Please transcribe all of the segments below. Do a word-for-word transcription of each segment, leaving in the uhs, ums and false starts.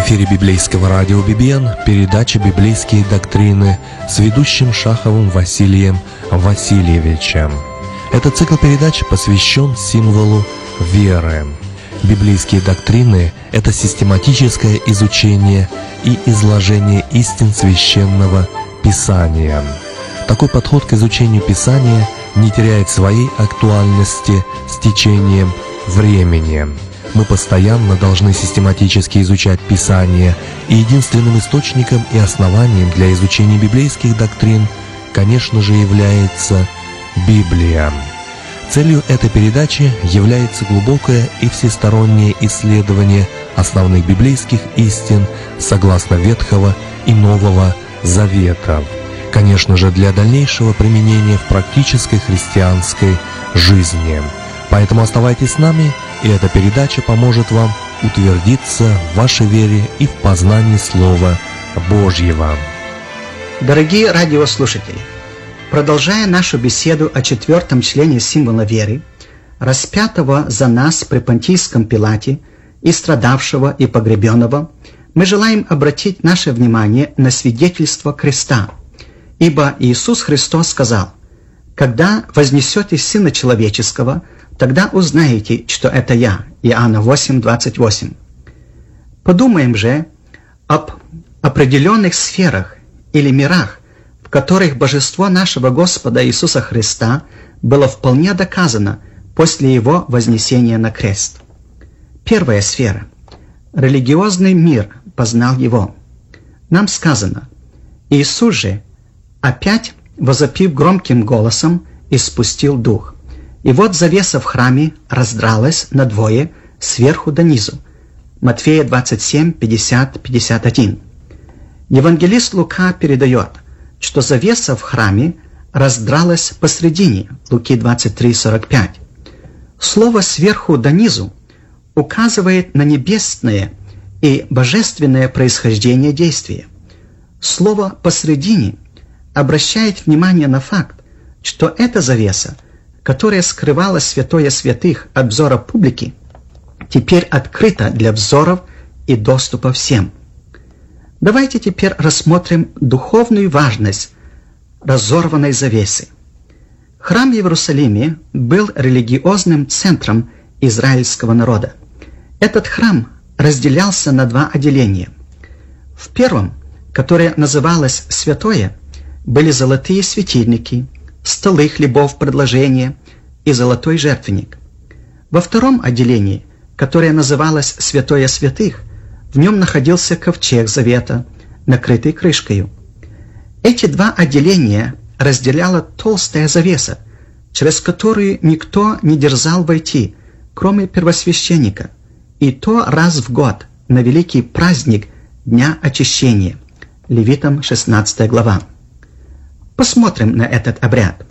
эфире библейского радио «Бибиен» передача «Библейские доктрины» с ведущим Шаховым Василием Васильевичем. Этот цикл передач посвящен символу веры. Библейские доктрины — это систематическое изучение и изложение истин Священного Писания. Такой подход к изучению Писания не теряет своей актуальности с течением времени. Мы постоянно должны систематически изучать Писание, и единственным источником и основанием для изучения библейских доктрин, конечно же, является Библия. Целью этой передачи является глубокое и всестороннее исследование основных библейских истин согласно Ветхого и Нового Заветов, конечно же, для дальнейшего применения в практической христианской жизни. Поэтому оставайтесь с нами, и эта передача поможет вам утвердиться в вашей вере и в познании Слова Божьего. Дорогие радиослушатели, продолжая нашу беседу о четвертом члене символа веры, распятого за нас при Понтийском Пилате и страдавшего и погребенного, мы желаем обратить наше внимание на свидетельство креста. Ибо Иисус Христос сказал: «Когда вознесете Сына Человеческого, тогда узнаете, что это Я». Иоанна восемь, двадцать восемь. Подумаем же об определенных сферах или мирах, в которых божество нашего Господа Иисуса Христа было вполне доказано после Его вознесения на крест. Первая сфера. Религиозный мир познал Его. Нам сказано: Иисус же, опять возопив громким голосом, испустил дух. И вот завеса в храме раздралась надвое сверху донизу. Матфея двадцать семь, пятьдесят, пятьдесят один. Евангелист Лука передает, что завеса в храме раздралась посредине. Луки двадцать три, сорок пять. Слово «сверху донизу» указывает на небесное и божественное происхождение действия. Слово «посредине» обращает внимание на факт, что эта завеса, которая скрывала святое святых от взора публики, теперь открыта для взоров и доступа всем. Давайте теперь рассмотрим духовную важность разорванной завесы. Храм в Иерусалиме был религиозным центром израильского народа. Этот храм разделялся на два отделения. В первом, которое называлось «святое», были золотые светильники, столы хлебов предложения и золотой жертвенник. Во втором отделении, которое называлось «Святое святых», в нем находился ковчег завета, накрытый крышкою. Эти два отделения разделяла толстая завеса, через которую никто не дерзал войти, кроме первосвященника, и то раз в год на великий праздник Дня Очищения. Левитам шестнадцатая глава. Посмотрим на этот обряд.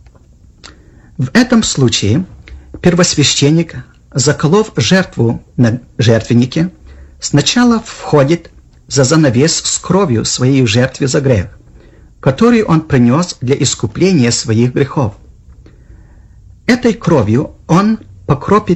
В этом случае первосвященник, заколов жертву на жертвеннике, сначала входит за занавес с кровью своей жертвы за грех, который он принес для искупления своих грехов. Этой кровью он покропит